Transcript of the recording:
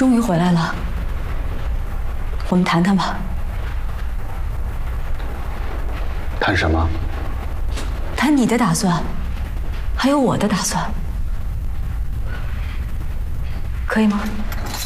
终于回来了，我们谈谈吧。 谈什么？ 谈你的打算，还有我的打算，可以吗？